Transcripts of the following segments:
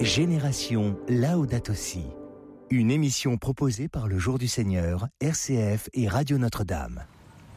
Génération Laudato Si, une émission proposée par le Jour du Seigneur, RCF et Radio Notre-Dame.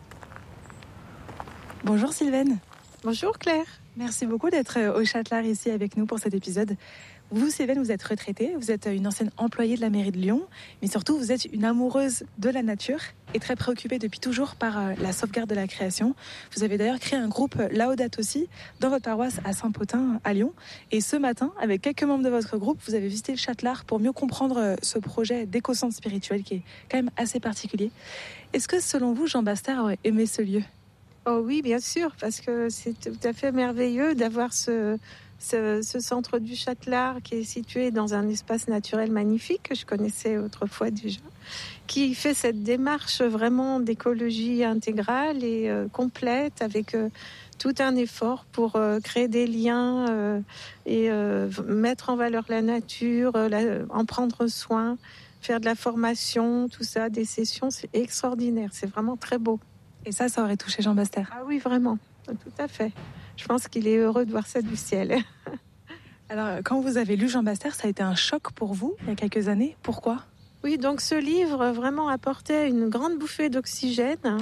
Bonjour Sylvaine. Bonjour Claire. Merci beaucoup d'être au Châtelard ici avec nous pour cet épisode. Vous, Sylvaine, vous êtes retraitée, vous êtes une ancienne employée de la mairie de Lyon, mais surtout vous êtes une amoureuse de la nature et très préoccupée depuis toujours par la sauvegarde de la création. Vous avez d'ailleurs créé un groupe Laudato Si dans votre paroisse à Saint-Pothin à Lyon. Et ce matin, avec quelques membres de votre groupe, vous avez visité le Châtelard pour mieux comprendre ce projet d'éco-centre spirituel qui est quand même assez particulier. Est-ce que selon vous, Jean Bastère aurait aimé ce lieu ? Oh oui, bien sûr, parce que c'est tout à fait merveilleux d'avoir ce centre du Châtelard qui est situé dans un espace naturel magnifique que je connaissais autrefois déjà, qui fait cette démarche vraiment d'écologie intégrale et complète avec tout un effort pour créer des liens et mettre en valeur la nature, en prendre soin, faire de la formation, tout ça, des sessions, c'est extraordinaire, c'est vraiment très beau. Et ça aurait touché Jean Bastère. Ah oui, vraiment, tout à fait. Je pense qu'il est heureux de voir ça du ciel. Alors, quand vous avez lu Jean Bastère, ça a été un choc pour vous, il y a quelques années. Pourquoi ? Oui, donc ce livre vraiment apportait une grande bouffée d'oxygène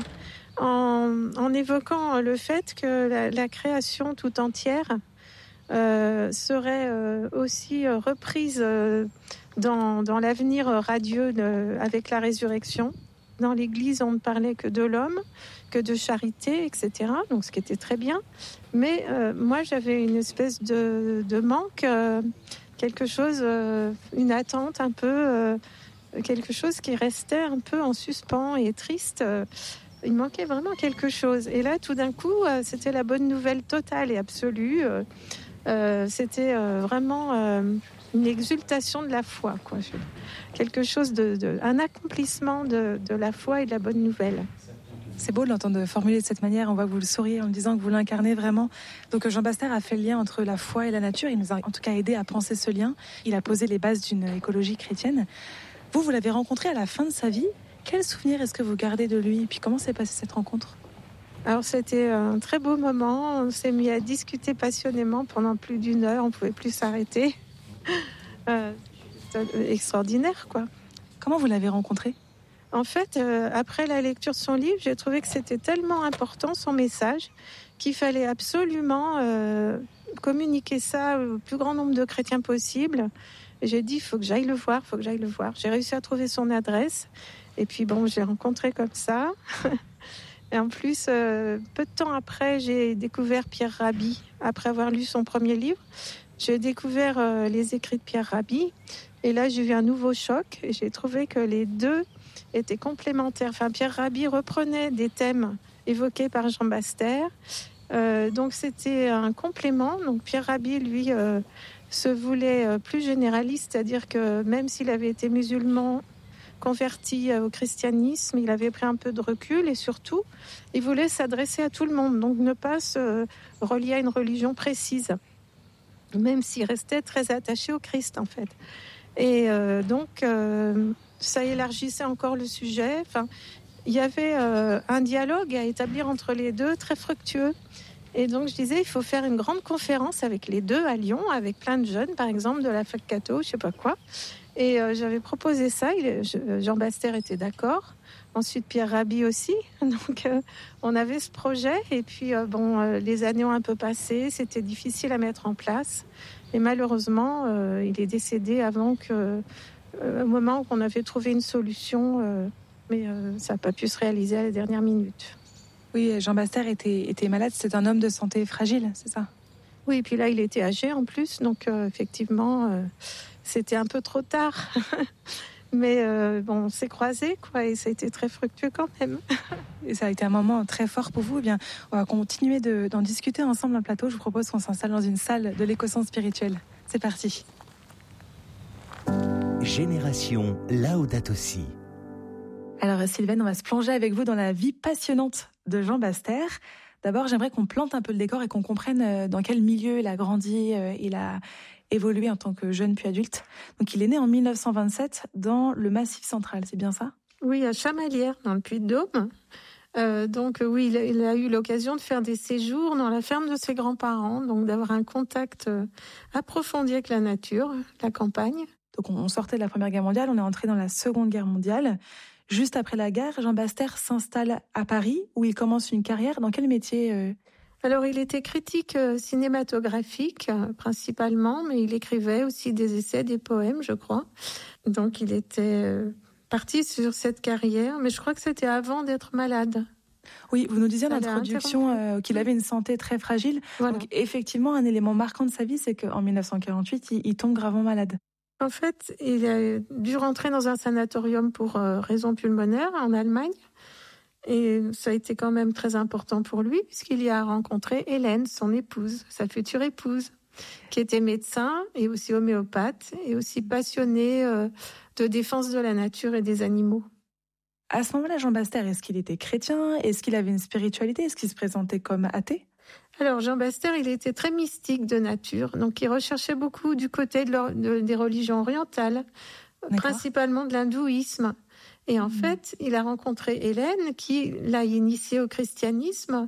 en évoquant le fait que la création tout entière serait aussi reprise dans l'avenir radieux avec la résurrection. Dans l'Église, on ne parlait que de l'homme, que de charité, etc. Donc, ce qui était très bien. Mais moi, j'avais une espèce de manque, quelque chose, une attente un peu, quelque chose qui restait un peu en suspens et triste. Il manquait vraiment quelque chose. Et là, tout d'un coup, c'était la bonne nouvelle totale et absolue. C'était vraiment une exultation de la foi, quoi. Quelque chose un accomplissement de la foi et de la bonne nouvelle. C'est beau de l'entendre formuler de cette manière. On voit que vous le souriez en me disant que vous l'incarnez vraiment. Donc Jean Bastère a fait le lien entre la foi et la nature. Il nous a en tout cas aidé à penser ce lien. Il a posé les bases d'une écologie chrétienne. Vous l'avez rencontré à la fin de sa vie. Quel souvenir est-ce que vous gardez de lui ? Et puis comment s'est passée cette rencontre ? Alors c'était un très beau moment. On s'est mis à discuter passionnément pendant plus d'une heure. On ne pouvait plus s'arrêter. Extraordinaire, quoi. Comment vous l'avez rencontré ? En fait, après la lecture de son livre, j'ai trouvé que c'était tellement important, son message, qu'il fallait absolument communiquer ça au plus grand nombre de chrétiens possible. Et j'ai dit, il faut que j'aille le voir. J'ai réussi à trouver son adresse. Et puis bon, je l'ai rencontré comme ça. Et en plus, peu de temps après, j'ai découvert Pierre Rabhi. Après avoir lu son premier livre, j'ai découvert les écrits de Pierre Rabhi. Et là, j'ai eu un nouveau choc. Et j'ai trouvé que les deux étaient complémentaires. Enfin, Pierre Rabhi reprenait des thèmes évoqués par Jean Bastère. Donc, c'était un complément. Donc, Pierre Rabhi, lui, se voulait plus généraliste, c'est-à-dire que même s'il avait été musulman, converti au christianisme, il avait pris un peu de recul et surtout, il voulait s'adresser à tout le monde. Donc, ne pas se relier à une religion précise, même s'il restait très attaché au Christ, en fait. Et donc, ça élargissait encore le sujet. Enfin, il y avait un dialogue à établir entre les deux, très fructueux. Et donc, je disais, il faut faire une grande conférence avec les deux à Lyon, avec plein de jeunes, par exemple, de la fac catho, je sais pas quoi. Et j'avais proposé ça, Jean Bastère était d'accord. Ensuite, Pierre Rabhi aussi. Donc, on avait ce projet. Et puis, les années ont un peu passé. C'était difficile à mettre en place. Et malheureusement, il est décédé avant au moment où on avait trouvé une solution. Mais ça n'a pas pu se réaliser à la dernière minute. Oui, Jean Bastère était malade. C'est un homme de santé fragile, c'est ça ? Oui, et puis là, il était âgé en plus. Donc, effectivement, c'était un peu trop tard. Mais on s'est croisés, quoi, et ça a été très fructueux quand même. Et ça a été un moment très fort pour vous. Eh bien, on va continuer d'en discuter ensemble en plateau. Je vous propose qu'on s'installe dans une salle de l'éco-centre spirituel. C'est parti. Génération Laudato Si. Alors Sylvaine, on va se plonger avec vous dans la vie passionnante de Jean Bastère. D'abord, j'aimerais qu'on plante un peu le décor et qu'on comprenne dans quel milieu il a grandi, il a évolué en tant que jeune puis adulte. Donc il est né en 1927 dans le Massif central, c'est bien ça ? Oui, à Chamalières, dans le Puy-de-Dôme. Donc oui, il a eu l'occasion de faire des séjours dans la ferme de ses grands-parents, donc d'avoir un contact approfondi avec la nature, la campagne. Donc on sortait de la Première Guerre mondiale, on est entré dans la Seconde Guerre mondiale. Juste après la guerre, Jean Baster s'installe à Paris, où il commence une carrière. Dans quel métier Alors, il était critique cinématographique, principalement, mais il écrivait aussi des essais, des poèmes, je crois. Donc, il était parti sur cette carrière, mais je crois que c'était avant d'être malade. Oui, vous nous disiez en introduction qu'il avait une santé très fragile. Voilà. Donc, effectivement, un élément marquant de sa vie, c'est qu'en 1948, il tombe gravement malade. En fait, il a dû rentrer dans un sanatorium pour raison pulmonaire en Allemagne. Et ça a été quand même très important pour lui, puisqu'il y a rencontré Hélène, son épouse, sa future épouse, qui était médecin et aussi homéopathe, et aussi passionnée de défense de la nature et des animaux. À ce moment-là, Jean Baster, est-ce qu'il était chrétien? Est-ce qu'il avait une spiritualité? Est-ce qu'il se présentait comme athée? Alors, Jean Baster, il était très mystique de nature, donc il recherchait beaucoup du côté des religions orientales, principalement de l'hindouisme. Et en fait, il a rencontré Hélène, qui l'a initié au christianisme,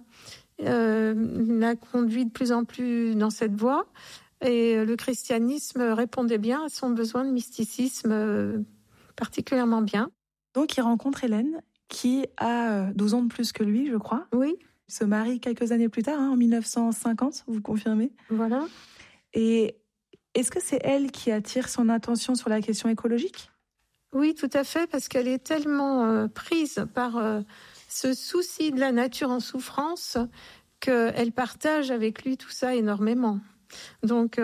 l'a conduit de plus en plus dans cette voie, et le christianisme répondait bien à son besoin de mysticisme particulièrement bien. Donc, il rencontre Hélène, qui a 12 ans de plus que lui, je crois. Oui. Il se marie quelques années plus tard, en 1950, vous confirmez? Voilà. Et est-ce que c'est elle qui attire son attention sur la question écologique? Oui, tout à fait, parce qu'elle est tellement prise par ce souci de la nature en souffrance qu'elle partage avec lui tout ça énormément. Donc,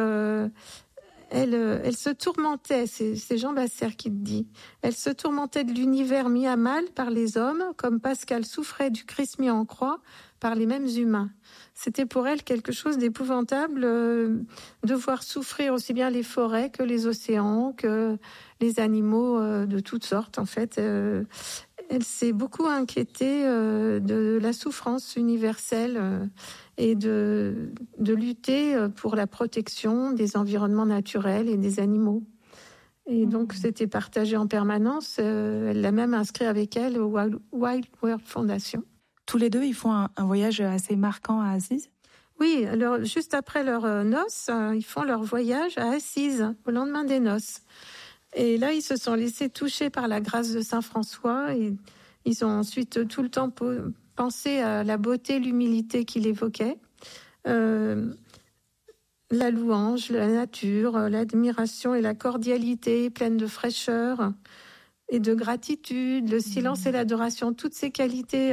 elle se tourmentait, c'est Jean Baster qui le dit, elle se tourmentait de l'univers mis à mal par les hommes, comme Pascal souffrait du Christ mis en croix par les mêmes humains. C'était pour elle quelque chose d'épouvantable de voir souffrir aussi bien les forêts que les océans, que les animaux de toutes sortes. En fait, elle s'est beaucoup inquiétée de la souffrance universelle et de lutter pour la protection des environnements naturels et des animaux. Et donc, c'était partagé en permanence. Elle l'a même inscrit avec elle au Wild World Foundation. Tous les deux, ils font un voyage assez marquant à Assise? Oui, alors juste après leurs noces, ils font leur voyage à Assise, au lendemain des noces. Et là, ils se sont laissés toucher par la grâce de Saint François et ils ont ensuite tout le temps pensé à la beauté, l'humilité qu'il évoquait, la louange, la nature, l'admiration et la cordialité pleine de fraîcheur et de gratitude, le silence et l'adoration, toutes ces qualités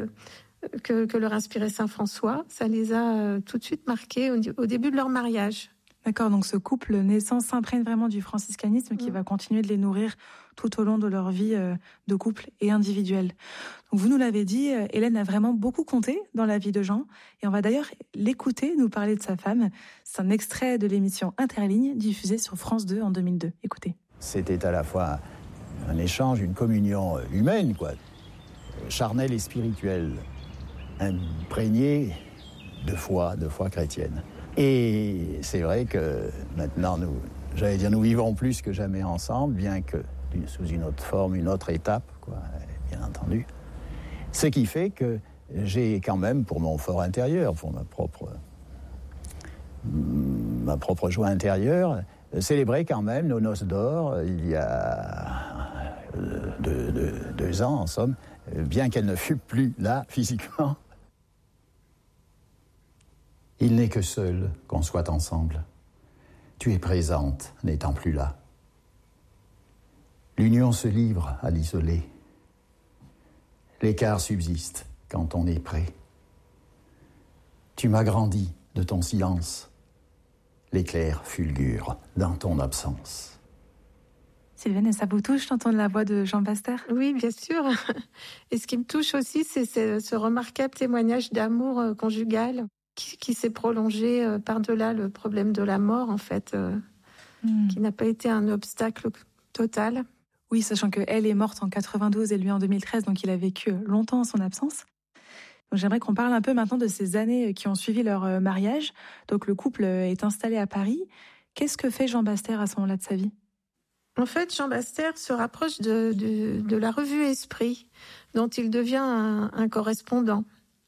que leur inspirait Saint François, ça les a tout de suite marqués au début de leur mariage. D'accord, donc ce couple naissant s'imprègne vraiment du franciscanisme qui va continuer de les nourrir tout au long de leur vie de couple et individuelle. Donc vous nous l'avez dit, Hélène a vraiment beaucoup compté dans la vie de Jean et on va d'ailleurs l'écouter nous parler de sa femme. C'est un extrait de l'émission Interligne diffusée sur France 2 en 2002. Écoutez. C'était à la fois un échange, une communion humaine, quoi, charnelle et spirituelle, imprégnée de foi chrétienne. Et c'est vrai que maintenant, nous vivons plus que jamais ensemble, bien que sous une autre forme, une autre étape, quoi, bien entendu. Ce qui fait que j'ai quand même, pour mon fort intérieur, pour ma propre joie intérieure, célébré quand même nos noces d'or il y a 2 ans, en somme, bien qu'elle ne fût plus là physiquement. Il n'est que seul qu'on soit ensemble. Tu es présente, n'étant plus là. L'union se livre à l'isolé. L'écart subsiste quand on est près. Tu m'as grandi de ton silence. L'éclair fulgure dans ton absence. Sylvaine, ça vous touche d'entendre la voix de Jean Baster? Oui, bien sûr. Et ce qui me touche aussi, c'est ce remarquable témoignage d'amour conjugal qui s'est prolongé par-delà le problème de la mort, en fait, qui n'a pas été un obstacle total. Oui, sachant qu'elle est morte en 92 et lui en 2013, donc il a vécu longtemps en son absence. Donc j'aimerais qu'on parle un peu maintenant de ces années qui ont suivi leur mariage. Donc le couple est installé à Paris. Qu'est-ce que fait Jean Baster à ce moment-là de sa vie? En fait, Jean Bastère se rapproche de la revue Esprit, dont il devient un correspondant.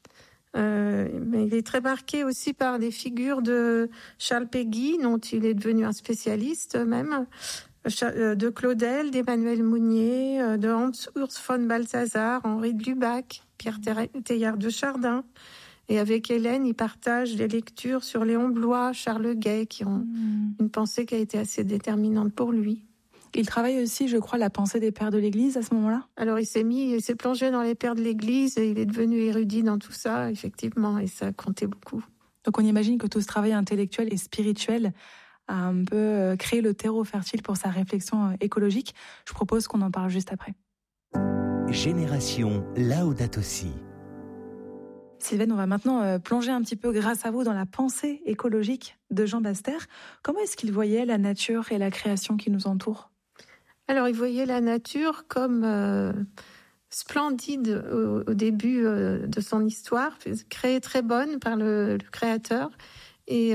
Mais il est très marqué aussi par des figures de Charles Péguy, dont il est devenu un spécialiste même, de Claudel, d'Emmanuel Mounier, de Hans-Urs von Balthasar, Henri de Lubac, Pierre Teilhard de Chardin. Et avec Hélène, il partage des lectures sur Léon Bloy, Charles Guay, qui ont une pensée qui a été assez déterminante pour lui. Il travaille aussi, je crois, la pensée des pères de l'Église à ce moment-là. Alors il s'est plongé dans les pères de l'Église et il est devenu érudit dans tout ça, effectivement, et ça a compté beaucoup. Donc on imagine que tout ce travail intellectuel et spirituel a un peu créé le terreau fertile pour sa réflexion écologique. Je propose qu'on en parle juste après. Génération Laudato Si. Sylvaine, on va maintenant plonger un petit peu, grâce à vous, dans la pensée écologique de Jean Bastère. Comment est-ce qu'il voyait la nature et la création qui nous entoure ? Alors, il voyait la nature comme splendide au début de son histoire, créée très bonne par le Créateur, et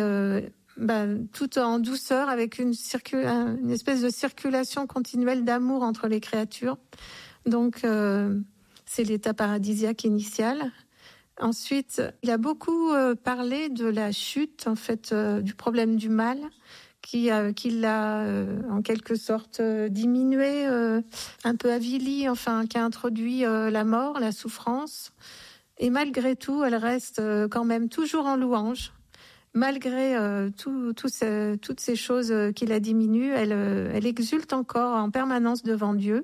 tout en douceur, avec une espèce de circulation continuelle d'amour entre les créatures. Donc, c'est l'état paradisiaque initial. Ensuite, il a beaucoup parlé de la chute, en fait, du problème du mal, qui l'a en quelque sorte diminué, un peu avili, enfin, qui a introduit la mort, la souffrance. Et malgré tout, elle reste quand même toujours en louange. Malgré toutes ces choses qui la diminuent, elle exulte encore en permanence devant Dieu.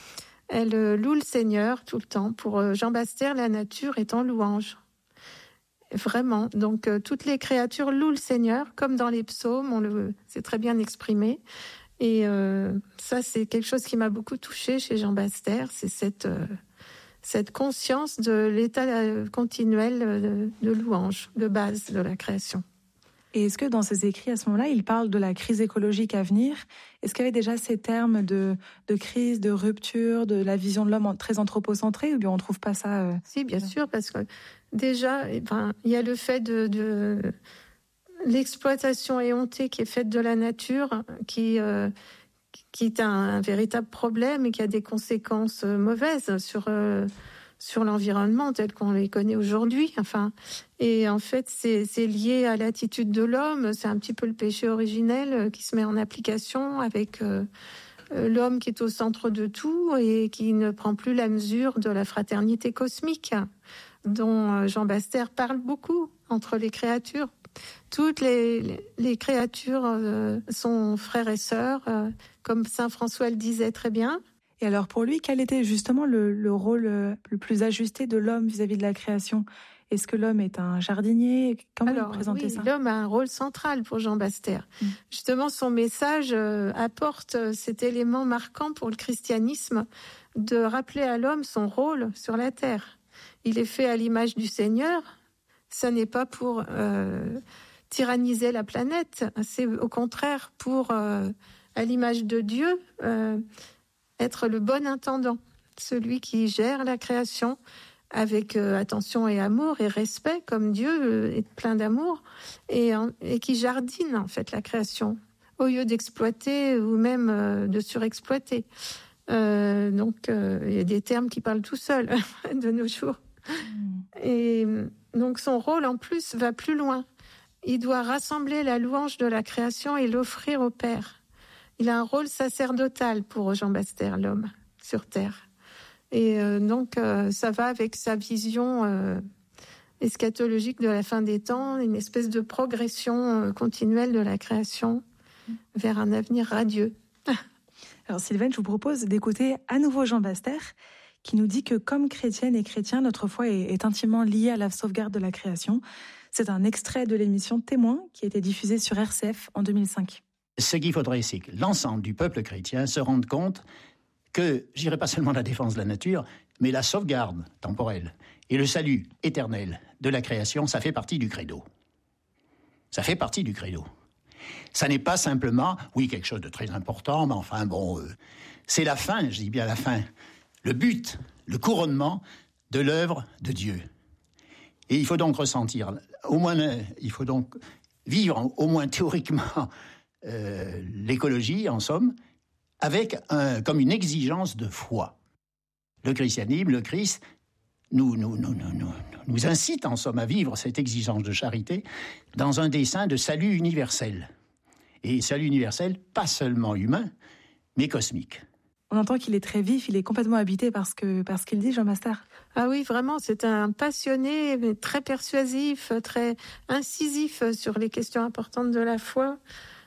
Elle loue le Seigneur tout le temps. Pour Jean Bastère, la nature est en louange. Vraiment. Donc, toutes les créatures louent le Seigneur, comme dans les psaumes, c'est très bien exprimé. Et ça, c'est quelque chose qui m'a beaucoup touchée chez Jean Bastère, c'est cette conscience de l'état continuel de louange, de base de la création. Et est-ce que dans ses écrits, à ce moment-là, il parle de la crise écologique à venir ? Est-ce qu'il y avait déjà ces termes de crise, de rupture, de la vision de l'homme très anthropocentrée, ou bien on ne trouve pas ça Si, bien sûr, parce que déjà, il y a le fait de l'exploitation éhontée qui est faite de la nature, qui est un véritable problème et qui a des conséquences mauvaises sur l'environnement tel qu'on les connaît aujourd'hui. Et en fait, c'est lié à l'attitude de l'homme. C'est un petit peu le péché originel qui se met en application avec l'homme qui est au centre de tout et qui ne prend plus la mesure de la fraternité cosmique dont Jean Bastère parle beaucoup entre les créatures. Toutes les créatures sont frères et sœurs, comme saint François le disait très bien. Et alors pour lui, quel était justement le rôle le plus ajusté de l'homme vis-à-vis de la création ? Est-ce que l'homme est un jardinier ? Comment il présentait ça ? L'homme a un rôle central pour Jean Bastère. Justement, son message apporte cet élément marquant pour le christianisme de rappeler à l'homme son rôle sur la terre. Il est fait à l'image du Seigneur. Ce n'est pas pour tyranniser la planète, c'est au contraire pour, à l'image de Dieu, être le bon intendant, celui qui gère la création avec attention et amour et respect, comme Dieu est plein d'amour, et qui jardine en fait la création, au lieu d'exploiter ou même de surexploiter. Donc il y a des termes qui parlent tout seuls de nos jours. Et donc son rôle en plus va plus loin. Il doit rassembler la louange de la création et l'offrir au Père. Il a un rôle sacerdotal pour Jean Bastère, l'homme, sur Terre. Et donc, ça va avec sa vision eschatologique de la fin des temps, une espèce de progression continuelle de la création vers un avenir radieux. Alors Sylvaine, je vous propose d'écouter à nouveau Jean Bastère, qui nous dit que comme chrétienne et chrétien, notre foi est intimement liée à la sauvegarde de la création. C'est un extrait de l'émission Témoin qui a été diffusée sur RCF en 2005. Ce qu'il faudrait, c'est que l'ensemble du peuple chrétien se rende compte que, je dirais pas seulement la défense de la nature, mais la sauvegarde temporelle et le salut éternel de la création, ça fait partie du credo. Ça fait partie du credo. Ça n'est pas simplement, oui, quelque chose de très important, mais enfin, c'est la fin, je dis bien la fin, le but, le couronnement de l'œuvre de Dieu. Et il faut donc ressentir, il faut donc vivre, au moins théoriquement, l'écologie, en somme, avec comme une exigence de foi. Le christianisme, le Christ, nous incite en somme à vivre cette exigence de charité dans un dessein de salut universel. Et salut universel, pas seulement humain, mais cosmique. On entend qu'il est très vif, il est complètement habité par ce qu'il dit, Jean Bastère. Ah oui, vraiment, c'est un passionné, mais très persuasif, très incisif sur les questions importantes de la foi.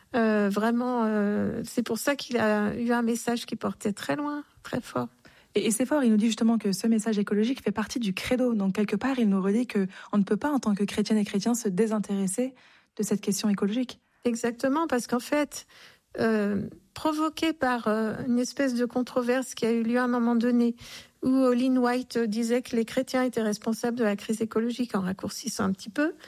C'est pour ça qu'il a eu un message qui portait très loin, très fort. Et c'est fort, il nous dit justement que ce message écologique fait partie du credo. Donc quelque part, il nous redit qu'on ne peut pas, en tant que chrétienne et chrétien, se désintéresser de cette question écologique. Exactement, parce qu'en fait, provoqué par une espèce de controverse qui a eu lieu à un moment donné, où Lynn White disait que les chrétiens étaient responsables de la crise écologique, en raccourcissant un petit peu.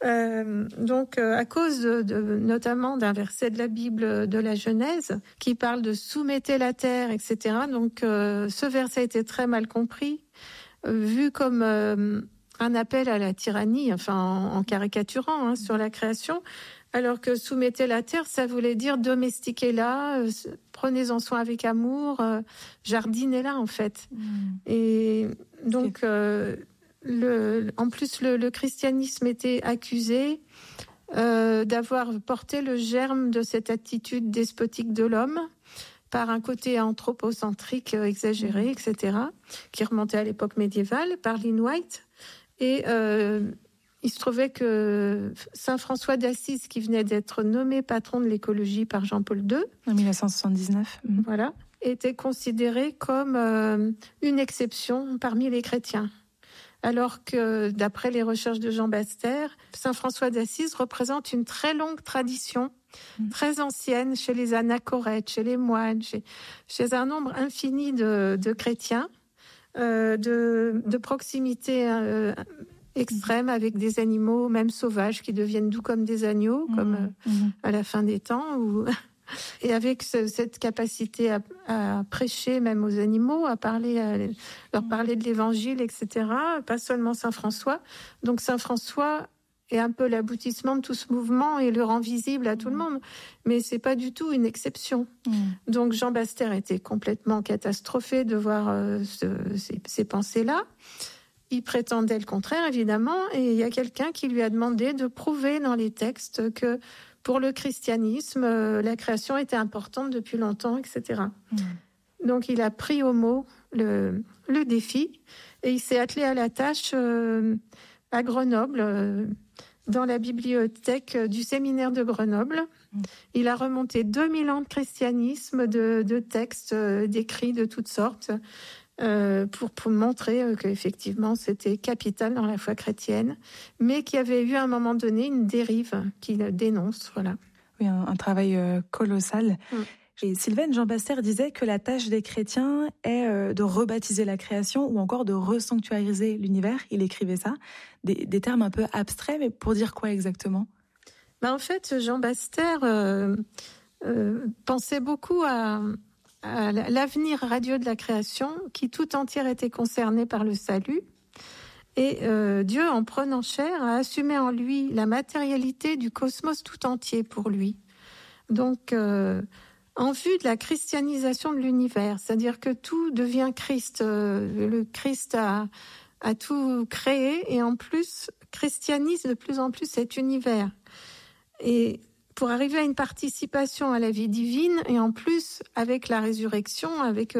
À cause notamment d'un verset de la Bible de la Genèse qui parle de soumettez la terre, etc. Donc ce verset a été très mal compris, vu comme un appel à la tyrannie, enfin en caricaturant sur la création, alors que soumettez la terre, ça voulait dire domestiquez-la, prenez-en soin avec amour, jardinez-la en fait. Et donc en plus, le christianisme était accusé d'avoir porté le germe de cette attitude despotique de l'homme par un côté anthropocentrique exagéré, etc., qui remontait à l'époque médiévale, par Lynn White. Et il se trouvait que Saint François d'Assise, qui venait d'être nommé patron de l'écologie par Jean-Paul II, en 1979, voilà, était considéré comme une exception parmi les chrétiens. Alors que, d'après les recherches de Jean Bastère, Saint François d'Assise représente une très longue tradition, très ancienne, chez les anachorètes, chez les moines, chez un nombre infini de chrétiens, de proximité extrême avec des animaux, même sauvages, qui deviennent doux comme des agneaux, comme à la fin des temps, et avec cette capacité à prêcher même aux animaux, à leur parler de l'évangile, etc. Pas seulement Saint François. Donc Saint François est un peu l'aboutissement de tout ce mouvement et le rend visible à tout le monde. Mais c'est pas du tout une exception. Donc Jean Bastère était complètement catastrophé de voir ces pensées-là. Il prétendait le contraire, évidemment, et il y a quelqu'un qui lui a demandé de prouver dans les textes que pour le christianisme, la création était importante depuis longtemps, etc. Donc il a pris au mot le défi et il s'est attelé à la tâche à Grenoble, dans la bibliothèque du séminaire de Grenoble. Il a remonté 2000 ans de christianisme, de textes d'écrits de toutes sortes, pour montrer qu'effectivement c'était capital dans la foi chrétienne, mais qu'il y avait eu à un moment donné une dérive qu'il dénonce. Voilà. Oui, un travail colossal. Et Sylvaine, Jean Bastère disait que la tâche des chrétiens est de rebaptiser la création ou encore de resanctuariser l'univers. Il écrivait ça, des termes un peu abstraits, mais pour dire quoi exactement ? En fait, Jean Bastère pensait beaucoup à l'avenir radieux de la création, qui tout entière était concernée par le salut. Et Dieu, en prenant chair, a assumé en lui la matérialité du cosmos tout entier pour lui. Donc, en vue de la christianisation de l'univers, c'est-à-dire que tout devient Christ. Le Christ a tout créé et en plus christianise de plus en plus cet univers. Et pour arriver à une participation à la vie divine, et en plus avec la résurrection, avec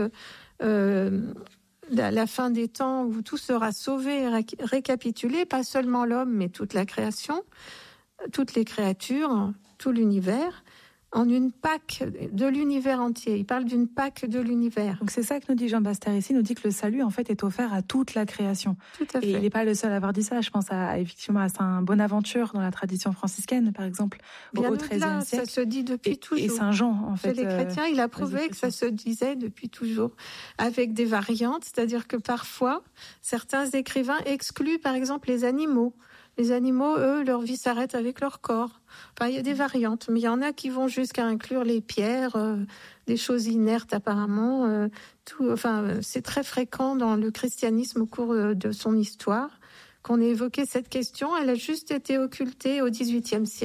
la fin des temps où tout sera sauvé et récapitulé, pas seulement l'homme, mais toute la création, toutes les créatures, tout l'univers, en une Pâque de l'univers entier. Il parle d'une Pâque de l'univers. Donc c'est ça que nous dit Jean Bastère ici, il nous dit que le salut en fait est offert à toute la création. Tout à fait. Et il n'est pas le seul à avoir dit ça. Je pense effectivement à Saint Bonaventure dans la tradition franciscaine, par exemple, au XIIIe siècle. Ça se dit depuis toujours. Et Saint Jean, en fait. Chez les chrétiens, il a prouvé que ça se disait depuis toujours, avec des variantes, c'est-à-dire que parfois, certains écrivains excluent par exemple les animaux. Les animaux, eux, leur vie s'arrête avec leur corps. Enfin, il y a des variantes, mais il y en a qui vont jusqu'à inclure les pierres, des choses inertes apparemment. C'est très fréquent dans le christianisme au cours de son histoire qu'on ait évoqué cette question. Elle a juste été occultée au XVIIIe siècle.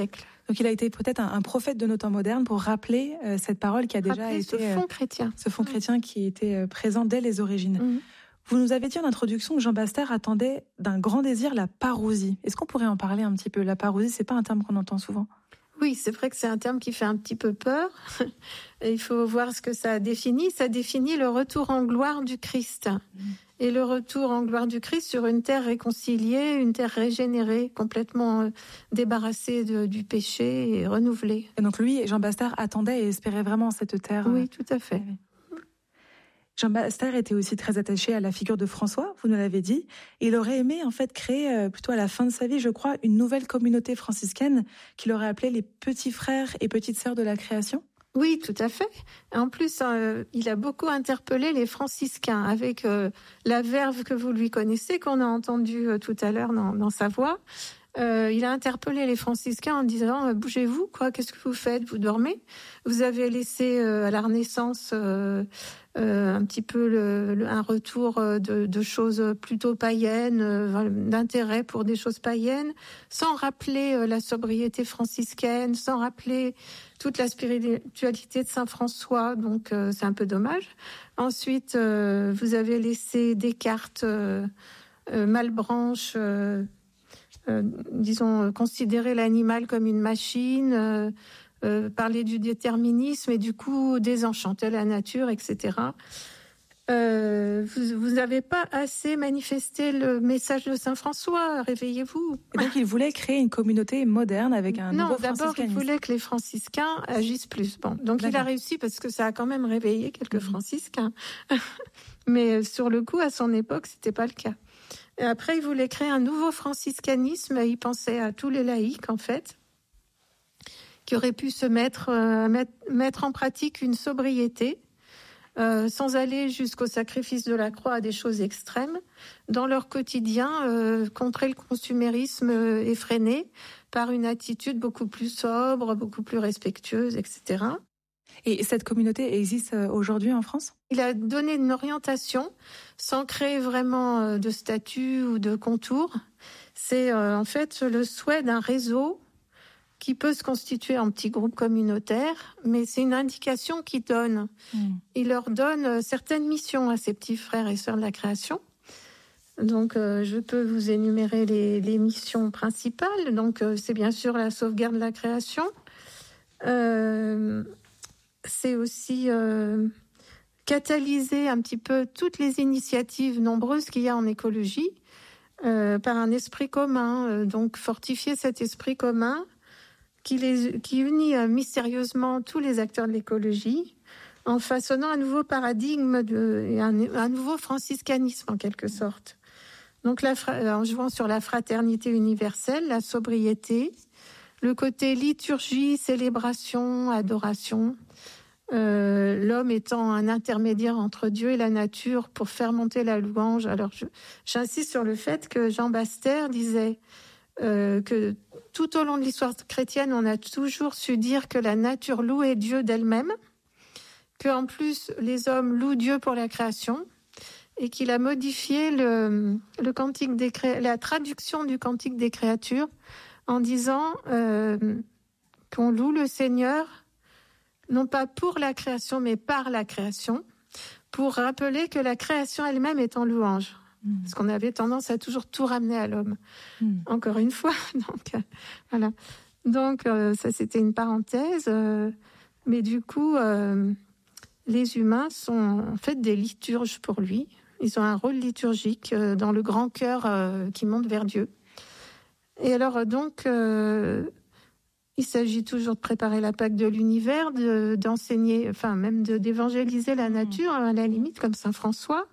Donc il a été peut-être un prophète de nos temps modernes pour rappeler cette parole qui a déjà été... Ce fond chrétien qui était présent dès les origines. Mmh. Vous nous avez dit en introduction que Jean Bastère attendait d'un grand désir la parousie. Est-ce qu'on pourrait en parler un petit peu? La parousie, c'est pas un terme qu'on entend souvent. Oui, c'est vrai que c'est un terme qui fait un petit peu peur. Il faut voir ce que ça définit. Ça définit le retour en gloire du Christ. Et le retour en gloire du Christ sur une terre réconciliée, une terre régénérée, complètement débarrassée du péché et renouvelée. Et donc lui, Jean Bastère, attendait et espérait vraiment cette terre. Oui, tout à fait. Jean Bastère était aussi très attaché à la figure de François, vous nous l'avez dit. Il aurait aimé en fait créer, plutôt à la fin de sa vie, je crois, une nouvelle communauté franciscaine qu'il aurait appelée les petits frères et petites sœurs de la création. Oui, tout à fait. En plus, il a beaucoup interpellé les franciscains avec la verve que vous lui connaissez, qu'on a entendue tout à l'heure dans sa voix. Il a interpellé les franciscains en disant « Bougez-vous, quoi, qu'est-ce que vous faites? Vous dormez? Vous avez laissé à la Renaissance un petit peu un retour de choses plutôt païennes, d'intérêt pour des choses païennes, sans rappeler la sobriété franciscaine, sans rappeler toute la spiritualité de Saint François, donc c'est un peu dommage. Ensuite, vous avez laissé Descartes, Malebranche... disons, considérer l'animal comme une machine, parler du déterminisme et du coup désenchanter la nature, etc. Vous n'avez pas assez manifesté le message de Saint François, réveillez-vous. Et donc il voulait créer une communauté moderne avec un nouveau franciscanisme. Non, d'abord il voulait que les franciscains agissent plus. Bon, donc il a réussi parce que ça a quand même réveillé quelques franciscains. Mais sur le coup, à son époque, c'était pas le cas. Et après, il voulait créer un nouveau franciscanisme. Il pensait à tous les laïcs, en fait, qui auraient pu se mettre en pratique une sobriété, sans aller jusqu'au sacrifice de la croix à des choses extrêmes, dans leur quotidien, contrer le consumérisme effréné par une attitude beaucoup plus sobre, beaucoup plus respectueuse, etc. Et cette communauté existe aujourd'hui en France? Il a donné une orientation sans créer vraiment de statut ou de contours. C'est en fait le souhait d'un réseau qui peut se constituer en petits groupes communautaires, mais c'est une indication qu'il donne. Il leur donne certaines missions à ses petits frères et sœurs de la création. Donc, je peux vous énumérer les missions principales. Donc, c'est bien sûr la sauvegarde de la création. C'est aussi catalyser un petit peu toutes les initiatives nombreuses qu'il y a en écologie par un esprit commun. Donc, fortifier cet esprit commun qui unit mystérieusement tous les acteurs de l'écologie en façonnant un nouveau paradigme et un nouveau franciscanisme en quelque sorte. Donc, en jouant sur la fraternité universelle, la sobriété, le côté liturgie, célébration, adoration, l'homme étant un intermédiaire entre Dieu et la nature pour faire monter la louange. Alors, j'insiste sur le fait que Jean Bastère disait que tout au long de l'histoire chrétienne, on a toujours su dire que la nature louait Dieu d'elle-même, qu'en plus les hommes louent Dieu pour la création, et qu'il a modifié le cantique la traduction du cantique des créatures en disant qu'on loue le Seigneur non pas pour la création mais par la création, pour rappeler que la création elle-même est en louange. Parce qu'on avait tendance à toujours tout ramener à l'homme. Encore une fois. Donc, voilà. Donc, ça, c'était une parenthèse. Mais du coup, les humains sont en fait des liturges pour lui. Ils ont un rôle liturgique dans le grand cœur qui monte vers Dieu. Et alors, donc, il s'agit toujours de préparer la Pâque de l'univers, d'enseigner, enfin, même d'évangéliser la nature, à la limite, comme Saint François.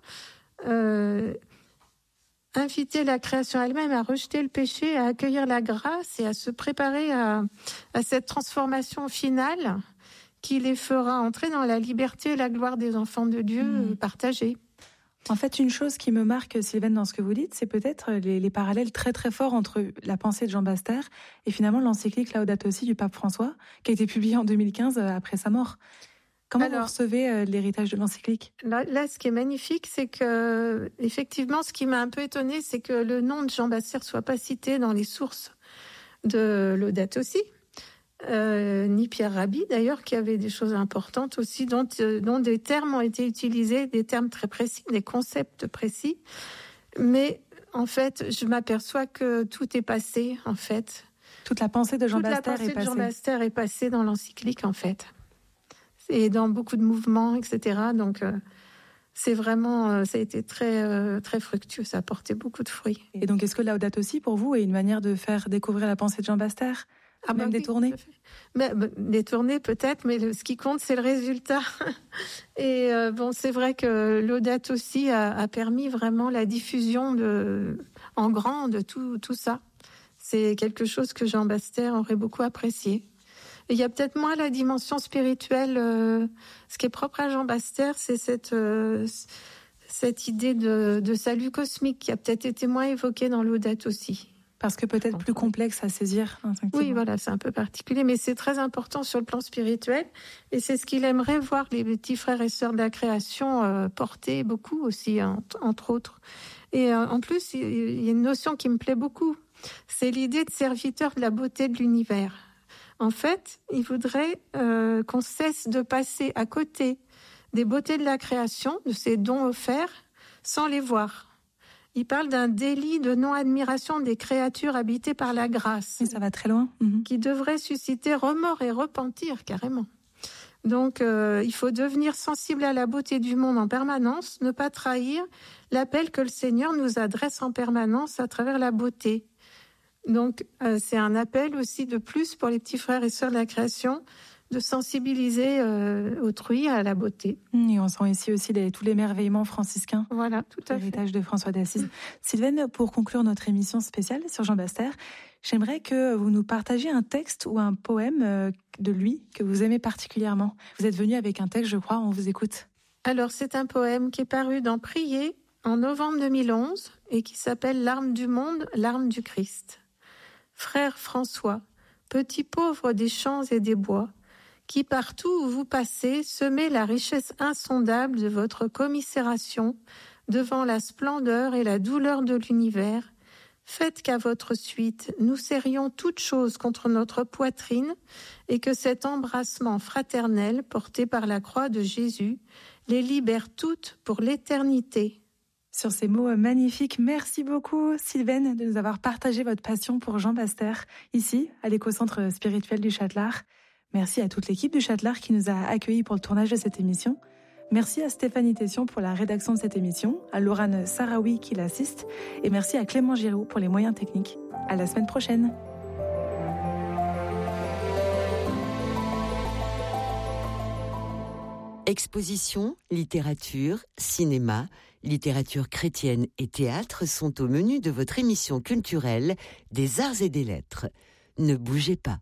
Inviter la création elle-même à rejeter le péché, à accueillir la grâce et à se préparer à cette transformation finale qui les fera entrer dans la liberté et la gloire des enfants de Dieu partagés. En fait, une chose qui me marque, Sylvaine, dans ce que vous dites, c'est peut-être les parallèles très très forts entre la pensée de Jean Bastère et finalement l'encyclique Laudato Si du pape François, qui a été publiée en 2015 après sa mort. Comment vous recevez l'héritage de l'encyclique ? Là, ce qui est magnifique, c'est que, effectivement, ce qui m'a un peu étonnée, c'est que le nom de Jean Bastère soit pas cité dans les sources de Laudato Si. ni Pierre Rabhi d'ailleurs, qui avait des choses importantes aussi, dont des termes ont été utilisés, des termes très précis, des concepts précis. Mais en fait, je m'aperçois que tout est passé, en fait. Toute la pensée de Jean Bastère est passée dans l'encyclique, en fait. Et dans beaucoup de mouvements, etc. Donc, c'est vraiment, ça a été très, très fructueux, ça a porté beaucoup de fruits. Et donc, est-ce que Laudato Si, pour vous, est une manière de faire découvrir la pensée de Jean Bastère ? Même détournée ? Détournée peut-être, mais ce qui compte, c'est le résultat. Et c'est vrai que Laudato Si a permis vraiment la diffusion en grand de tout ça. C'est quelque chose que Jean Bastère aurait beaucoup apprécié. Et il y a peut-être moins la dimension spirituelle. Ce qui est propre à Jean Bastère, c'est cette idée de salut cosmique qui a peut-être été moins évoquée dans Laudato Si. Parce que peut-être plus complexe à saisir instinctivement. Oui, voilà, c'est un peu particulier, mais c'est très important sur le plan spirituel. Et c'est ce qu'il aimerait voir les petits frères et sœurs de la création porter beaucoup aussi, entre autres. Et en plus, il y a une notion qui me plaît beaucoup. C'est l'idée de serviteur de la beauté de l'univers. En fait, il voudrait qu'on cesse de passer à côté des beautés de la création, de ces dons offerts, sans les voir. Il parle d'un délit de non-admiration des créatures habitées par la grâce. Et ça va très loin. Qui devrait susciter remords et repentir, carrément. Donc, il faut devenir sensible à la beauté du monde en permanence, ne pas trahir l'appel que le Seigneur nous adresse en permanence à travers la beauté. Donc, c'est un appel aussi de plus pour les petits frères et sœurs de la création, de sensibiliser autrui à la beauté. Et on sent ici aussi tous l'émerveillement franciscain. Voilà, tout à fait. L'héritage de François d'Assise. Sylvaine, pour conclure notre émission spéciale sur Jean Bastère, j'aimerais que vous nous partagiez un texte ou un poème de lui que vous aimez particulièrement. Vous êtes venu avec un texte, je crois, on vous écoute. Alors, c'est un poème qui est paru dans Prier en novembre 2011 et qui s'appelle « Larmes du monde, larmes du Christ ». Frère François, petit pauvre des champs et des bois, qui partout où vous passez semez la richesse insondable de votre commisération devant la splendeur et la douleur de l'univers, faites qu'à votre suite nous serrions toutes choses contre notre poitrine et que cet embrassement fraternel porté par la croix de Jésus les libère toutes pour l'éternité. Sur ces mots magnifiques, merci beaucoup Sylvaine de nous avoir partagé votre passion pour Jean Bastère, ici à l'éco-centre spirituel du Châtelard. Merci à toute l'équipe du Châtelard qui nous a accueillis pour le tournage de cette émission. Merci à Stéphanie Tession pour la rédaction de cette émission, à Laurane Sarawi qui l'assiste, et merci à Clément Giraud pour les moyens techniques. À la semaine prochaine. Exposition, littérature, cinéma, littérature chrétienne et théâtre sont au menu de votre émission culturelle des Arts et des Lettres. Ne bougez pas.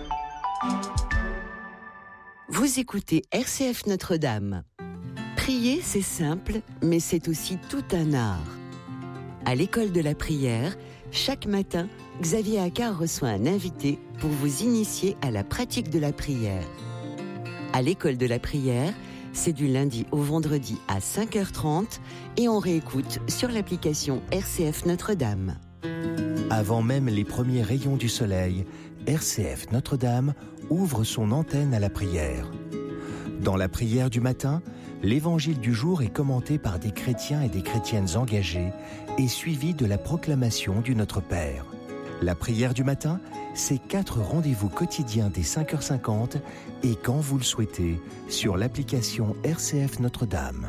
Vous écoutez RCF Notre-Dame. Prier, c'est simple, mais c'est aussi tout un art. À l'école de la prière, chaque matin, Xavier Accard reçoit un invité pour vous initier à la pratique de la prière. À l'école de la prière, c'est du lundi au vendredi à 5h30 et on réécoute sur l'application RCF Notre-Dame. Avant même les premiers rayons du soleil, RCF Notre-Dame ouvre son antenne à la prière. Dans la prière du matin, l'évangile du jour est commenté par des chrétiens et des chrétiennes engagés et suivi de la proclamation du Notre Père. La prière du matin, c'est 4 rendez-vous quotidiens dès 5h50 et quand vous le souhaitez, sur l'application RCF Notre-Dame.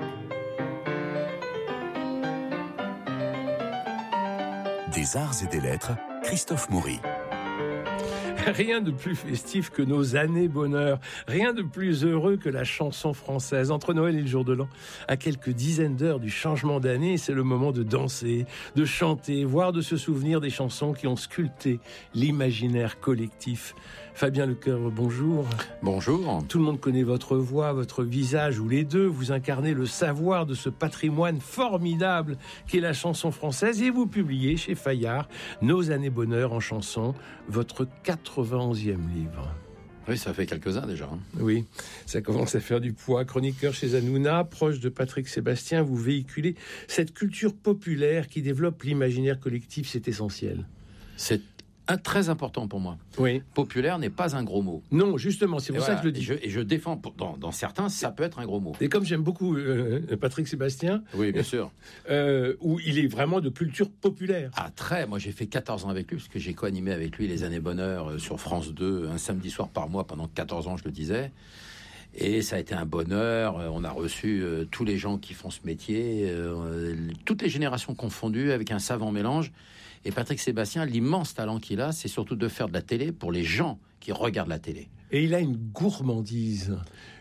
Des Arts et des Lettres, Christophe Maury. Rien de plus festif que nos années bonheur, rien de plus heureux que la chanson française. Entre Noël et le jour de l'an, à quelques dizaines d'heures du changement d'année, c'est le moment de danser, de chanter, voire de se souvenir des chansons qui ont sculpté l'imaginaire collectif. Fabien Lecoeur, bonjour. Bonjour. Tout le monde connaît votre voix, votre visage, ou les deux. Vous incarnez le savoir de ce patrimoine formidable qu'est la chanson française, et vous publiez chez Fayard Nos années bonheur en chanson, votre 91e livre. Oui, ça fait quelques-uns déjà. Oui, ça commence à faire du poids. Chroniqueur chez Hanouna, proche de Patrick Sébastien, vous véhiculez cette culture populaire qui développe l'imaginaire collectif, c'est essentiel. C'est très important pour moi. Oui. Populaire n'est pas un gros mot. Non, justement, c'est pour ça que je le dis. Et je défends, dans certains, ça peut être un gros mot. Et comme j'aime beaucoup Patrick Sébastien, oui, bien sûr, où il est vraiment de culture populaire. Ah, très. Moi, j'ai fait 14 ans avec lui, parce que j'ai co-animé avec lui les Années Bonheur sur France 2, un samedi soir par mois pendant 14 ans, je le disais. Et ça a été un bonheur. On a reçu tous les gens qui font ce métier, toutes les générations confondues, avec un savant mélange. Et Patrick Sébastien, l'immense talent qu'il a, c'est surtout de faire de la télé pour les gens qui regardent la télé. Et il a une gourmandise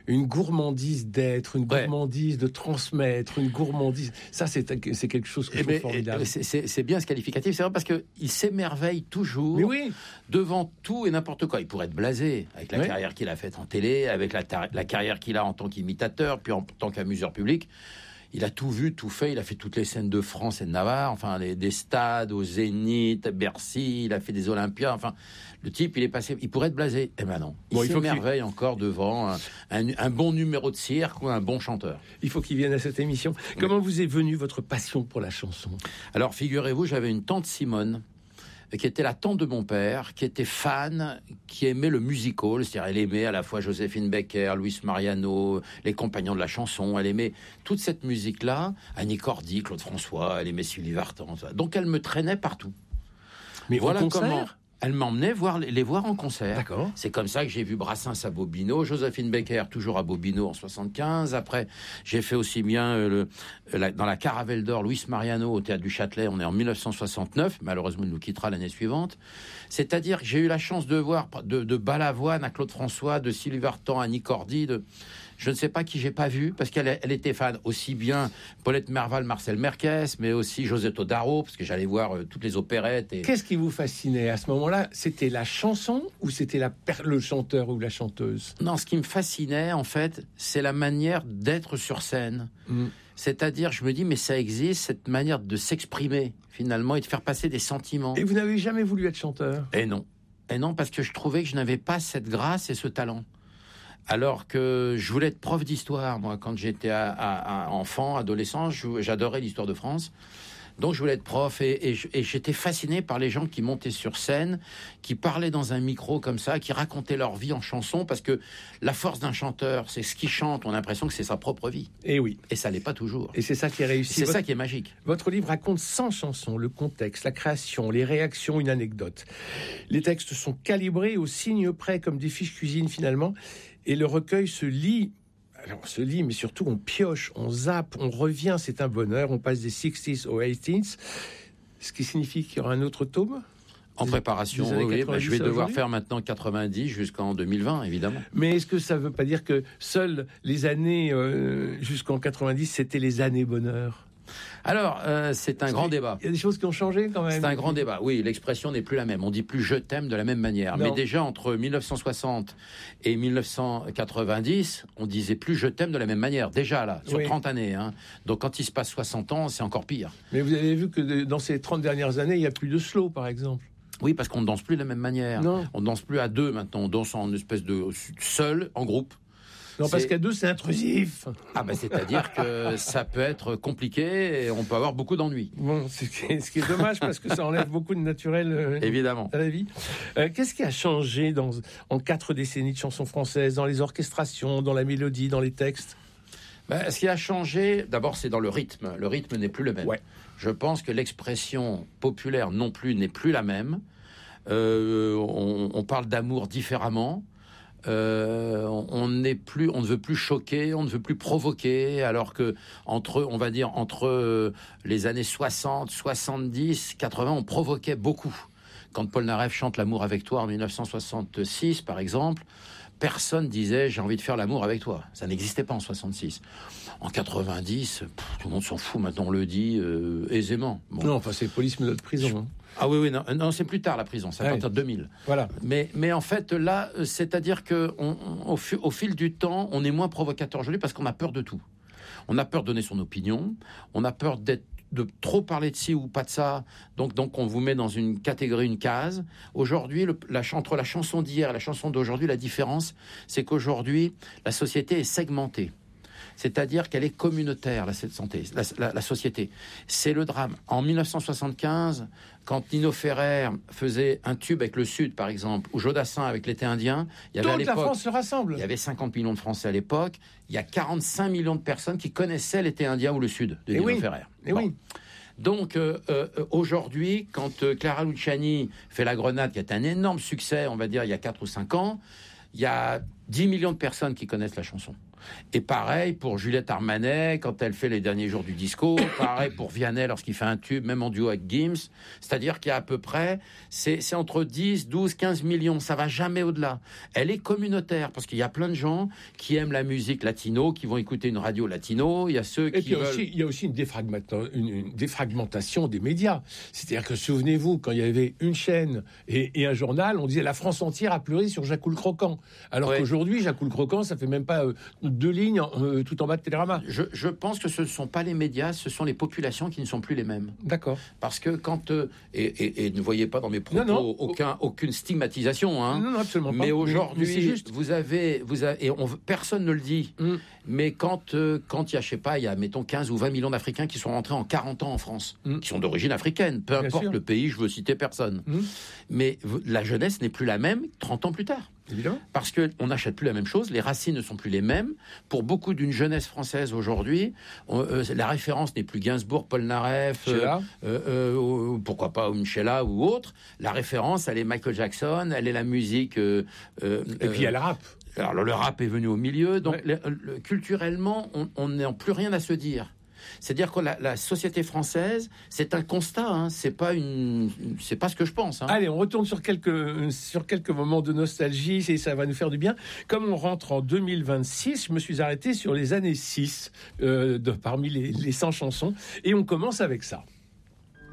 d'être, une gourmandise de transmettre, une gourmandise. Ça, c'est quelque chose que je trouve formidable. C'est bien ce qualificatif, c'est vrai, parce qu'il s'émerveille toujours devant tout et n'importe quoi. Il pourrait être blasé avec la carrière qu'il a faite en télé, avec la carrière qu'il a en tant qu'imitateur, puis en tant qu'amuseur public. Il a tout vu, tout fait. Il a fait toutes les scènes de France et de Navarre, enfin des stades au Zénith, Bercy. Il a fait des Olympias. Enfin, le type, il est passé. Il pourrait être blasé. Eh ben non. Il s'émerveille encore devant un bon numéro de cirque ou un bon chanteur. Il faut qu'il vienne à cette émission. Comment vous est venue votre passion pour la chanson ? Alors, figurez-vous, j'avais une tante Simone, qui était la tante de mon père, qui était fan, qui aimait le musical, c'est-à-dire elle aimait à la fois Joséphine Baker, Luis Mariano, les Compagnons de la chanson, elle aimait toute cette musique-là, Annie Cordy, Claude François, elle aimait Sylvie Vartan, donc elle me traînait partout. Mais voilà comment elle m'emmenait les voir en concert. D'accord. C'est comme ça que j'ai vu Brassens à Bobino, Joséphine Baker toujours à Bobino en 75. Après, j'ai fait aussi bien dans la Caravelle d'Or, Luis Mariano au Théâtre du Châtelet. On est en 1969. Malheureusement, il nous quittera l'année suivante. C'est-à-dire que j'ai eu la chance de voir de Balavoine à Claude François, de Sylvie Vartan à Annie Cordy, je ne sais pas qui j'ai pas vu, parce qu'elle était fan aussi bien Paulette Merval, Marcel Merquès, mais aussi Josette Odaro, parce que j'allais voir toutes les opérettes. Qu'est-ce qui vous fascinait à ce moment-là ? C'était la chanson ou c'était le chanteur ou la chanteuse ? Non, ce qui me fascinait, en fait, c'est la manière d'être sur scène. C'est-à-dire, je me dis, mais ça existe, cette manière de s'exprimer, finalement, et de faire passer des sentiments. Et vous n'avez jamais voulu être chanteur ? Et non, parce que je trouvais que je n'avais pas cette grâce et ce talent. Alors que je voulais être prof d'histoire, moi, quand j'étais enfant, adolescent, j'adorais l'histoire de France. Donc je voulais être prof et j'étais fasciné par les gens qui montaient sur scène, qui parlaient dans un micro comme ça, qui racontaient leur vie en chanson, parce que la force d'un chanteur, c'est ce qu'il chante, on a l'impression que c'est sa propre vie. Et oui. Et ça l'est pas toujours. Et c'est ça qui est réussi. C'est ça qui est magique. Votre livre raconte 100 chansons, le contexte, la création, les réactions, une anecdote. Les textes sont calibrés au signe près, comme des fiches cuisine finalement, et le recueil se lit. Alors, on se lit, mais surtout, on pioche, on zappe, on revient, c'est un bonheur. On passe des 60s aux 80s, ce qui signifie qu'il y aura un autre tome en préparation. Oui, je vais devoir faire maintenant 90 jusqu'en 2020, évidemment. Mais est-ce que ça ne veut pas dire que seules les années jusqu'en 90, c'était les années bonheur ? Alors, c'est un grand débat. Il y a des choses qui ont changé quand même. C'est un grand débat. Oui, l'expression n'est plus la même. On dit plus « je t'aime » de la même manière. Non. Mais déjà, entre 1960 et 1990, on disait plus « je t'aime » de la même manière. Déjà, là, sur 30 années. Hein. Donc, quand il se passe 60 ans, c'est encore pire. Mais vous avez vu que dans ces 30 dernières années, il n'y a plus de slow, par exemple. Oui, parce qu'on ne danse plus de la même manière. Non. On ne danse plus à deux, maintenant. On danse en espèce de seul, en groupe. Non, parce qu'à deux, c'est intrusif. Ah ben, c'est-à-dire que ça peut être compliqué et on peut avoir beaucoup d'ennuis. Bon, ce qui est dommage parce que ça enlève beaucoup de naturel évidemment à la vie. Qu'est-ce qui a changé en 4 décennies de chansons françaises, dans les orchestrations, dans la mélodie, dans les textes ? Ce qui a changé, d'abord, c'est dans le rythme. Le rythme n'est plus le même. Ouais. Je pense que l'expression populaire non plus n'est plus la même. On parle d'amour différemment. On ne veut plus choquer, on ne veut plus provoquer, alors que entre les années 60, 70, 80, on provoquait beaucoup. Quand Paul Naref chante l'amour avec toi en 1966, par exemple, personne disait j'ai envie de faire l'amour avec toi. Ça n'existait pas en 66. En 90, tout le monde s'en fout. Maintenant, on le dit aisément. Bon. Non, enfin, c'est police mais de prison. Ah oui, non, c'est plus tard la prison, c'est à partir de 2000. Voilà. Mais en fait, là, c'est-à-dire que au fil du temps, on est moins provocateur aujourd'hui parce qu'on a peur de tout. On a peur de donner son opinion, on a peur de trop parler de ci ou pas de ça, donc on vous met dans une catégorie, une case. Aujourd'hui, entre la chanson d'hier et la chanson d'aujourd'hui, la différence, c'est qu'aujourd'hui, la société est segmentée. C'est-à-dire qu'elle est communautaire, la société. C'est le drame. En 1975, quand Nino Ferrer faisait un tube avec le Sud, par exemple, ou Jodassin avec l'été indien, il y avait toute la France se rassemble. Il y avait 50 millions de Français à l'époque. Il y a 45 millions de personnes qui connaissaient l'été indien ou le Sud de Nino Ferrer. Oui. Donc, aujourd'hui, quand Clara Luciani fait La Grenade, qui est un énorme succès, on va dire, il y a 4 ou 5 ans, il y a 10 millions de personnes qui connaissent la chanson. Et pareil pour Juliette Armanet, quand elle fait Les Derniers Jours du Disco, pareil pour Vianney lorsqu'il fait un tube, même en duo avec Gims. C'est-à-dire qu'il y a à peu près, c'est entre 10, 12, 15 millions, ça va jamais au-delà. Elle est communautaire, parce qu'il y a plein de gens qui aiment la musique latino, qui vont écouter une radio latino, il y a ceux qui veulent... il y a aussi une défragmentation des médias. C'est-à-dire que, souvenez-vous, quand il y avait une chaîne et un journal, on disait la France entière a pleuré sur Jacques le Croquant. Alors qu'aujourd'hui, Jacques le Croquant, ça fait même pas 2 lignes tout en bas de Télérama. Je pense que ce ne sont pas les médias, ce sont les populations qui ne sont plus les mêmes. D'accord. Parce que quand... et ne voyez pas dans mes propos aucune stigmatisation. Hein. Non, absolument pas. Mais aujourd'hui, c'est juste. vous avez personne ne le dit, mais quand il y a, je sais pas, il y a, mettons, 15 ou 20 millions d'Africains qui sont rentrés en 40 ans en France, qui sont d'origine africaine, peu importe le pays, je veux citer personne. Mais la jeunesse n'est plus la même 30 ans plus tard. Évidemment. Parce qu'on n'achète plus la même chose, les racines ne sont plus les mêmes. Pour beaucoup d'une jeunesse française aujourd'hui, la référence n'est plus Gainsbourg, Paul Naref, pourquoi pas Michela ou autre. La référence, elle est Michael Jackson, elle est la musique... et puis il y a le rap. Alors le rap est venu au milieu, donc culturellement, on n'a plus rien à se dire. C'est-à-dire que la société française, c'est un constat, hein, c'est pas ce que je pense. Hein. Allez, on retourne sur quelques moments de nostalgie, et ça va nous faire du bien. Comme on rentre en 2026, je me suis arrêté sur les années 6, parmi les 100 chansons, et on commence avec ça.